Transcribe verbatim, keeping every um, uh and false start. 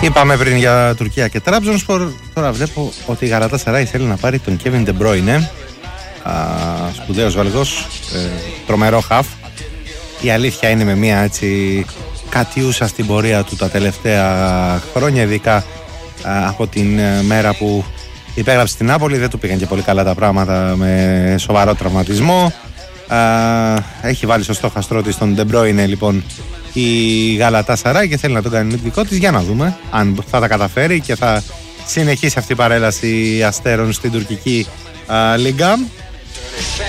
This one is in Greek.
Είπαμε πριν για Τουρκία και Τραμπζονσπορ. Τώρα βλέπω ότι η Γαλατάσαράι θέλει να πάρει τον Kevin De Bruyne, σπουδαίος Βέλγος, ε, τρομερό χαφ. Η αλήθεια είναι, με μια έτσι κατιούσα στην πορεία του τα τελευταία χρόνια, ειδικά α, από την μέρα που υπέγραψε την Νάπολη, δεν του πήγαν και πολύ καλά τα πράγματα, με σοβαρό τραυματισμό. Α, έχει βάλει στο στόχαστρό της τον De Bruyne λοιπόν η Γαλατάσαράι και θέλει να τον κάνει δικό της. Για να δούμε αν θα τα καταφέρει και θα συνεχίσει αυτή η παρέλαση αστέρων στην τουρκική α, Λίγκα.